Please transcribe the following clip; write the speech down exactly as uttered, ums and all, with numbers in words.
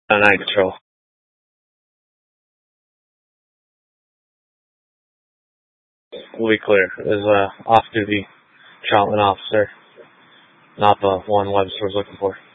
Uh, nine Control. We'll be clear. There's a off-duty Troutman officer, not the one Webster was looking for.